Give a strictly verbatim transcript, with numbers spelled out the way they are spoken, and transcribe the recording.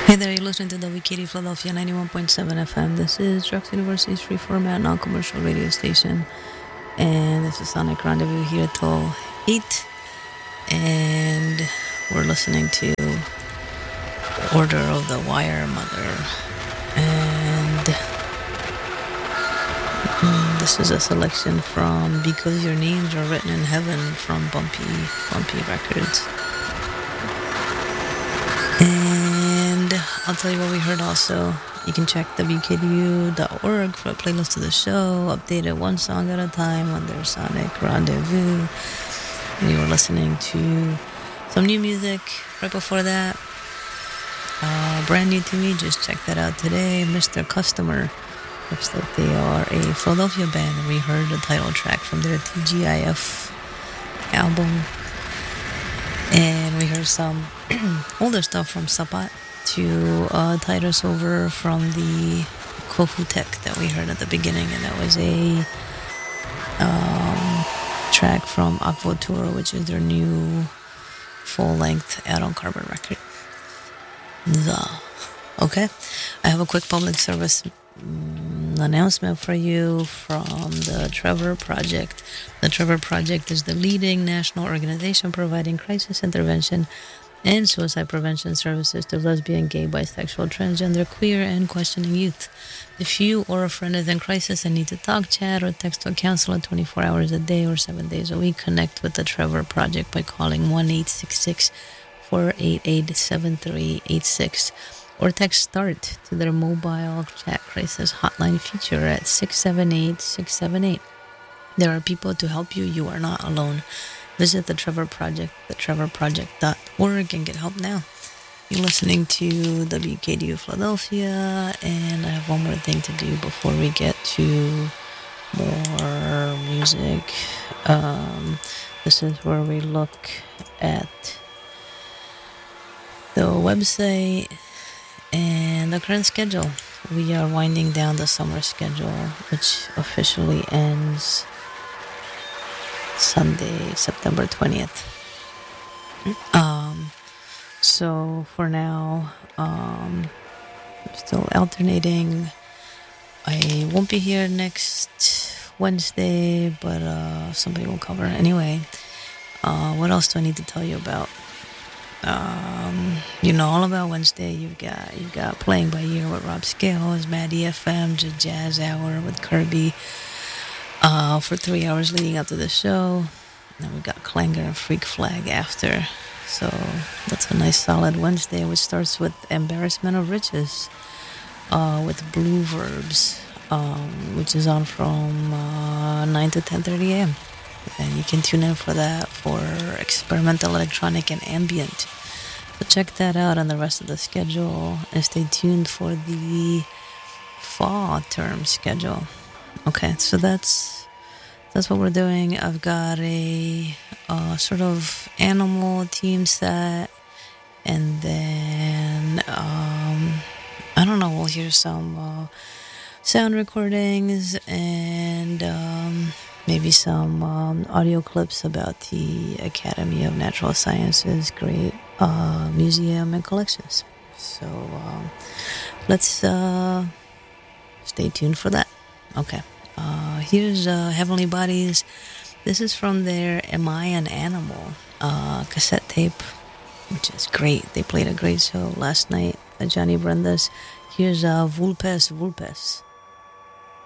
Hey there, you're listening to W K D Philadelphia ninety-one point seven F M. This is Drux University's free format, non-commercial radio station. And this is Sonic Rendezvous here till eight. And we're listening to Order of the Wire Mother. And mm, this is a selection from Because Your Names Are Written in Heaven from Bumpy, Bumpy Records. And I'll tell you what we heard also. You can check W K D U dot org for a playlist of the show, updated one song at a time under Sonic Rendezvous. And you were listening to some new music right before that. Uh, brand new to me, just check that out today. Mister Customer. Looks like they are a Philadelphia band, and we heard the title track from their T G I F album. And we heard some older stuff from Sapat to uh, tide us over from the Kofu Tech that we heard at the beginning, and that was a um, track from Akvotura, which is their new full-length Out on Carbon record. The. Okay, I have a quick public service um, announcement for you from the Trevor Project. The Trevor Project is the leading national organization providing crisis intervention and suicide prevention services to lesbian, gay, bisexual, transgender, queer, and questioning youth. If you or a friend is in crisis and need to talk, chat, or text to a counselor twenty-four hours a day or seven days a week, connect with the Trevor Project by calling one eight six six, four eight eight, seven three eight six or text START to their mobile chat crisis hotline feature at six seven eight, six seven eight. There are people to help you. You are not alone. Visit the Trevor Project, the trevor project dot org, and get help now. You're listening to W K D U Philadelphia, and I have one more thing to do before we get to more music. Um, this is where we look at the website and the current schedule. We are winding down the summer schedule, which officially ends Sunday, September twentieth. Um, so for now, um, I'm still alternating. I won't be here next Wednesday, but uh, somebody will cover. Anyway, uh, what else do I need to tell you about? Um, you know all about Wednesday. You've got you've got Playing by Ear with Rob Scales, Maddie F M, Jazz Hour with Kirby. Uh, for three hours leading up to the show. And then we've got Clanger and Freak Flag after. So that's a nice solid Wednesday, which starts with Embarrassment of Riches uh, with Blue Verbs, um, which is on from uh, nine to ten thirty a.m. And you can tune in for that for experimental, electronic, and ambient. So check that out on the rest of the schedule and stay tuned for the fall term schedule. Okay, so that's that's what we're doing. I've got a uh, sort of animal team set, and then um, I don't know. We'll hear some uh, sound recordings and um, maybe some um, audio clips about the Academy of Natural Sciences, great uh, museum and collections. So um, let's uh, stay tuned for that. Okay, uh, here's uh, Heavenly Bodies. This is from their Am I an Animal uh, cassette tape, which is great. They played a great show last night at Johnny Brenda's. Here's uh, Vulpes Vulpes.